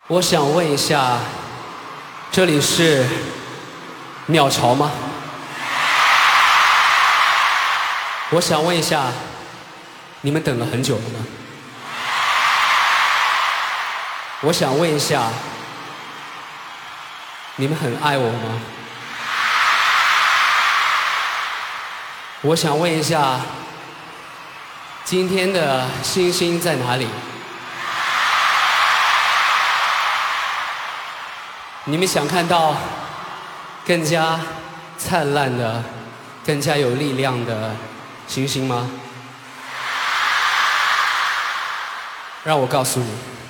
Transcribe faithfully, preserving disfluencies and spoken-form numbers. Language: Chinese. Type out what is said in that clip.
我想问一下，这里是鸟巢吗？我想问一下，你们等了很久了吗？我想问一下，你们很爱我吗？我想问一下，今天的星星在哪里？你们想看到更加灿烂的、更加有力量的星星吗？让我告诉你。